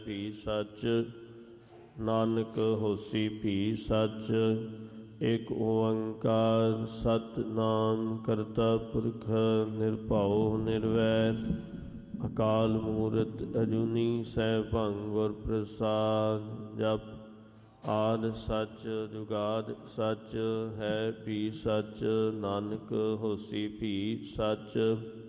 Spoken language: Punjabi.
ਭੀ ਸੱਚ, ਨਾਨਕ ਹੋਸੀ ਭੀ ਸੱਚ। ਇਕ ਓੰਕਾਰ ਸਤਿਨਾਮ ਕਰਤਾ ਪੁਰਖ ਨਿਰਭਉ ਨਿਰਵੈਰ, ਅਕਾਲ ਮੂਰਤ ਅਜੂਨੀ ਸੈਭੰ ਗੁਰ ਪ੍ਰਸਾਦ। ਜਪ ਆਦਿ ਸੱਚ ਜੁਗਾਦ ਸੱਚ, ਹੈ ਭੀ ਸੱਚ, ਨਾਨਕ ਹੋਸੀ ਭੀ ਸੱਚ।